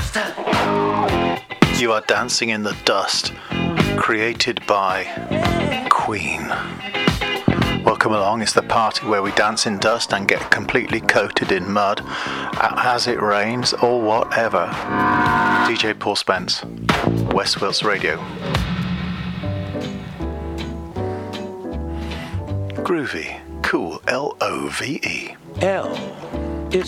You are dancing in the dust, created by Queen. Welcome along, it's the party where we dance in dust and get completely coated in mud as it rains or whatever. DJ Paul Spence, West Wilts Radio. Groovy, cool, Love. L